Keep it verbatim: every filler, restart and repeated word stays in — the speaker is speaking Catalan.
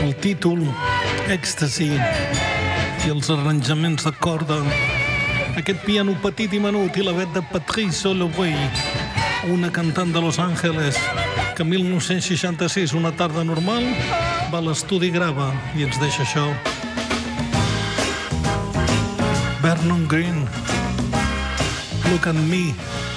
El títol, Èxtasi, i els arranjaments de corda. Aquest piano petit i menut i la veu de Patrice Holloway, una cantant de Los Angeles que mil nou-cents seixanta-sis, una tarda normal, va a l'estudi i grava i ens deixa això. Vernon Green, Look at Me.